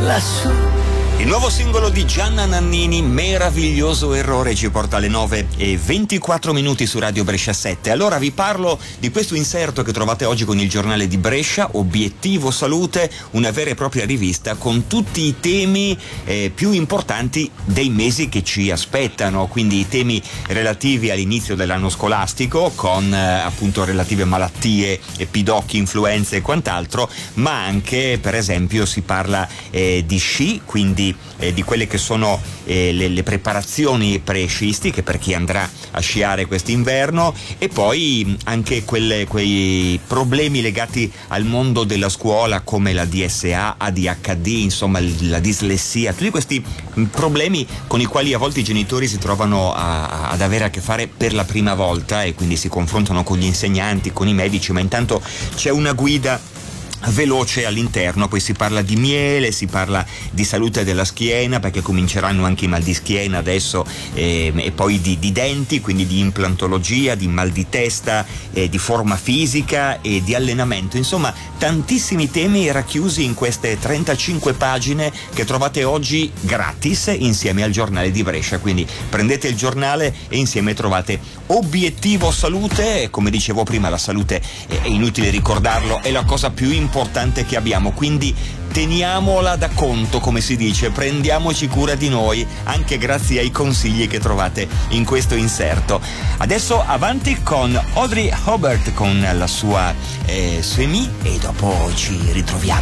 lassù. Il nuovo singolo di Gianna Nannini, Meraviglioso errore, ci porta alle 9:24 su Radio Brescia 7. Allora vi parlo di questo inserto che trovate oggi con il giornale di Brescia, Obiettivo Salute, una vera e propria rivista con tutti i temi più importanti dei mesi che ci aspettano, quindi i temi relativi all'inizio dell'anno scolastico con appunto relative malattie, pidocchi, influenze e quant'altro, ma anche per esempio si parla di sci, quindi di quelle che sono le preparazioni pre-sciistiche per chi andrà a sciare quest'inverno, e poi anche quei problemi legati al mondo della scuola come la DSA, ADHD, insomma la dislessia, tutti questi problemi con i quali a volte i genitori si trovano ad avere a che fare per la prima volta e quindi si confrontano con gli insegnanti, con i medici, ma intanto c'è una guida veloce all'interno. Poi si parla di miele, si parla di salute della schiena, perché cominceranno anche i mal di schiena adesso, e poi di denti, quindi di implantologia, di mal di testa, di forma fisica e di allenamento. Insomma, tantissimi temi racchiusi in queste 35 pagine che trovate oggi gratis insieme al giornale di Brescia. Quindi prendete il giornale e insieme trovate Obiettivo Salute. E come dicevo prima, la salute, è inutile ricordarlo, è la cosa più importante che abbiamo, quindi teniamola da conto, come si dice, prendiamoci cura di noi anche grazie ai consigli che trovate in questo inserto. Adesso avanti con Audrey Hobart con la sua Semi, e dopo ci ritroviamo.